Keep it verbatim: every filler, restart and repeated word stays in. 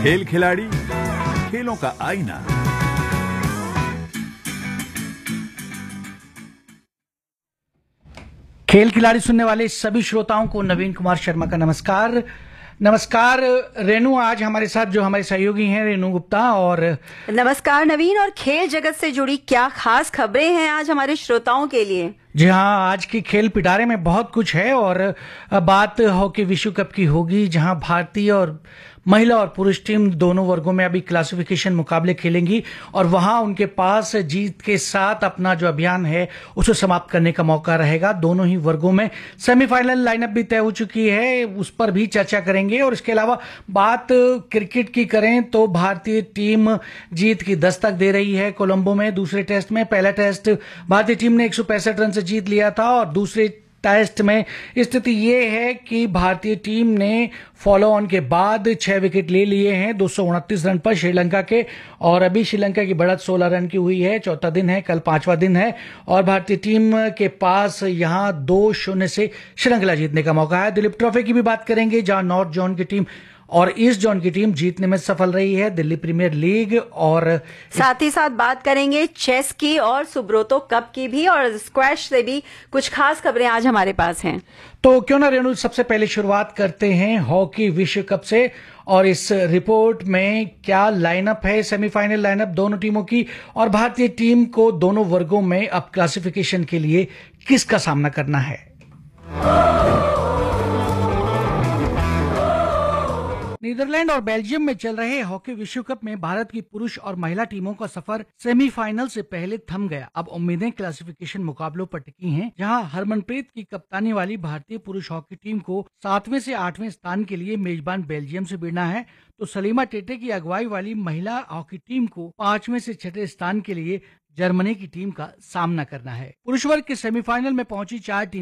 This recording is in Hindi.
खेल खिलाड़ी, खेलों का आईना। खेल खिलाड़ी सुनने वाले सभी श्रोताओं को नवीन कुमार शर्मा का नमस्कार। नमस्कार रेनू, आज हमारे साथ जो हमारे सहयोगी हैं रेनू गुप्ता। और नमस्कार नवीन। और खेल जगत से जुड़ी क्या खास खबरें हैं आज हमारे श्रोताओं के लिए? जी हाँ, आज की खेल पिटारे में बहुत कुछ है और बात हॉकी विश्व कप की होगी, जहां भारतीय और महिला और पुरुष टीम दोनों वर्गों में अभी क्लासिफिकेशन मुकाबले खेलेंगी और वहां उनके पास जीत के साथ अपना जो अभियान है उसे समाप्त करने का मौका रहेगा। दोनों ही वर्गों में सेमीफाइनल लाइनअप भी तय हो चुकी है, उस पर भी चर्चा करेंगे। और इसके अलावा बात क्रिकेट की करें तो भारतीय टीम जीत की दस्तक दे रही है कोलंबो में दूसरे टेस्ट में। पहला टेस्ट भारतीय टीम ने एक सौ पैंसठ रन से जीत लिया था और दूसरे टेस्ट में स्थिति ये है कि भारतीय टीम ने फॉलो ऑन के बाद छह विकेट ले लिए हैं दो सौ उनतीस रन पर श्रीलंका के, और अभी श्रीलंका की बढ़त सोलह रन की हुई है। चौथा दिन है, कल पांचवा दिन है और भारतीय टीम के पास यहां दो शून्य से श्रृंखला जीतने का मौका है। दिलीप ट्रॉफी की भी बात करेंगे, जहां नॉर्थ जोन की टीम और ईस्ट जोन की टीम जीतने में सफल रही है, दिल्ली प्रीमियर लीग। और साथ ही साथ बात करेंगे चेस की और सुब्रोतो कप की भी, और स्क्वैश से भी कुछ खास खबरें आज हमारे पास हैं। तो क्यों ना रेणु, सबसे पहले शुरुआत करते हैं हॉकी विश्व कप से। और इस रिपोर्ट में क्या लाइनअप है, सेमीफाइनल लाइनअप दोनों टीमों की, और भारतीय टीम को दोनों वर्गों में अब क्लासिफिकेशन के लिए किसका सामना करना है। नीदरलैंड और बेल्जियम में चल रहे हॉकी विश्व कप में भारत की पुरुष और महिला टीमों का सफर सेमीफाइनल से पहले थम गया। अब उम्मीदें क्लासिफिकेशन मुकाबलों पर टिकी हैं, जहां हरमनप्रीत की कप्तानी वाली भारतीय पुरुष हॉकी टीम को सातवें से आठवें स्थान के लिए मेजबान बेल्जियम से भिड़ना है, तो सलीमा टेटे की अगुवाई वाली महिला हॉकी टीम को पांचवें से छठे स्थान के लिए जर्मनी की टीम का सामना करना है। पुरुष वर्ग के सेमीफाइनल में पहुंची चार टीम